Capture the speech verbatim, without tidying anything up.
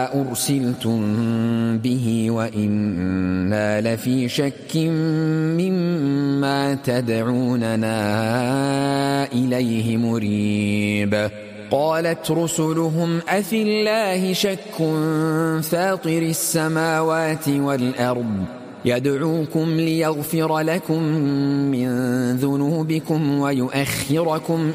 أرسلتم به وإنا لفي شك مما تدعوننا إليه مريب. قالت رسلهم أفي الله شك فاطر السماوات والأرض يدعوكم ليغفر لكم من ذنوبكم ويؤخركم